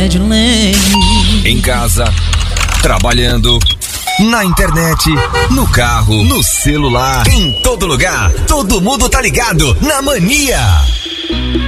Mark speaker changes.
Speaker 1: de lei.
Speaker 2: Em casa, trabalhando, na internet, no carro, no celular, em todo lugar, todo mundo tá ligado na Mania.